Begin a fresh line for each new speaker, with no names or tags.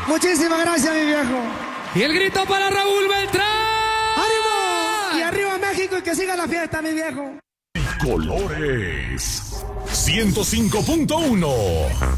Muchísimas gracias, mi viejo.
Y el grito para Raúl Beltrán.
¡Ánimo! Y arriba México y que siga la fiesta, mi viejo.
Colores 105.1